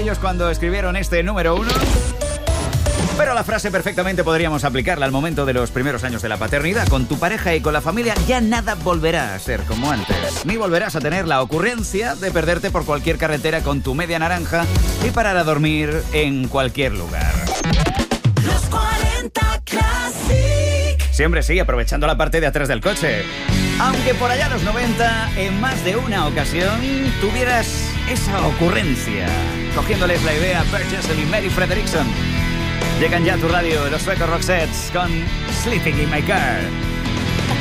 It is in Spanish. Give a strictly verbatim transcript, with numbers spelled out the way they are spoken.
ellos cuando escribieron este número uno. Pero la frase perfectamente podríamos aplicarla al momento de los primeros años de la paternidad. Con tu pareja y con la familia ya nada volverá a ser como antes. Ni volverás a tener la ocurrencia de perderte por cualquier carretera con tu media naranja y parar a dormir en cualquier lugar. Los cuarenta Classic. Siempre sí, aprovechando la parte de atrás del coche. Aunque por allá los noventa, en más de una ocasión, tuvieras esa ocurrencia, cogiéndoles la idea a Bert Gessel y Mary Fredriksson. Llegan ya a tu radio los suecos Roxettes con Sleeping in My Car.